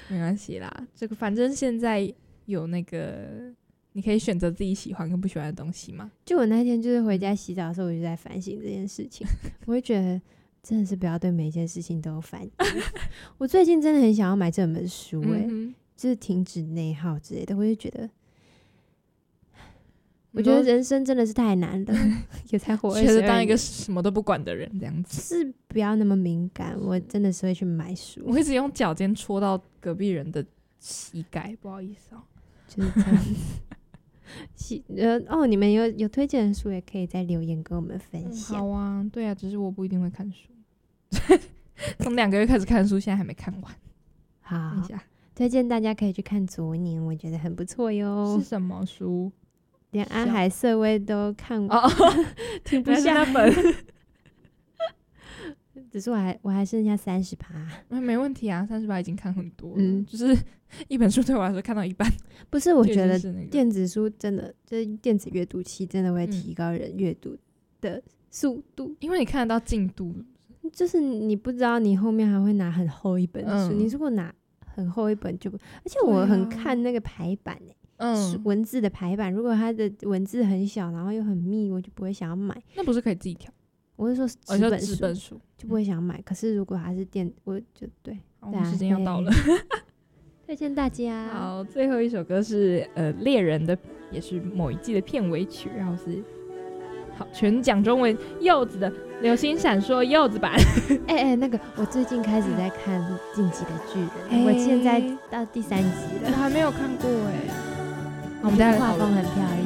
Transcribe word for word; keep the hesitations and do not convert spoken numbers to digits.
没关系啦，这个反正现在有那个你可以选择自己喜欢跟不喜欢的东西嘛。 就我那天就是回家洗澡的时候，我就在反省这件事情。我会觉得真的是不要对每一件事情都有反应。我最近真的很想要买这本书、欸，哎、嗯，就是停止内耗之类的。我就觉得，我觉得人生真的是太难了，也才活二十二年， 觉得当一个什么都不管的人这样子， 是不要那么敏感。我真的是会去买书， 我一直用脚尖戳到隔壁人的膝盖，不好意思哦、喔， 就是这样子。呃哦，你们有有推荐的书，也可以在留言跟我们分享、 嗯。好啊，对啊，只是我不一定会看书。从两个月开始看书，现在还没看完。 好， 看一下， 推荐大家可以去看《昨年》，我觉得很不错哟。 是什么书？ 连安海瑟薇都看过， 哦， 停不下那本。 只是我还我还剩下三十趴， 没问题啊，三十趴已经看很多了。嗯，就是一本书对我来说看到一半， 不是，我觉得电子书真的就是电子阅读器真的会提高人阅读的速度、嗯， 因为你看得到进度， 就是你不知道你后面还会拿很厚一本书、嗯，你如果拿很厚一本就不，而且我很看那个排版欸。嗯，文字的排版，如果它的文字很小，然后又很密，我就不会想要买。 那不是可以自己调？ 我是说纸本书， 纸本书就不会想要买。可是如果它是电，我就对。 我们时间要到了， 推荐大家。 好，最后一首歌是呃猎人的，也是某一季的片尾曲，然后是好全讲中文柚子的《流星闪烁》柚子版。 哎哎、欸，那个我最近开始在看《进击的巨人》欸，我现在到第三集了， 我还没有看过哎、欸。 我们的画风很漂亮。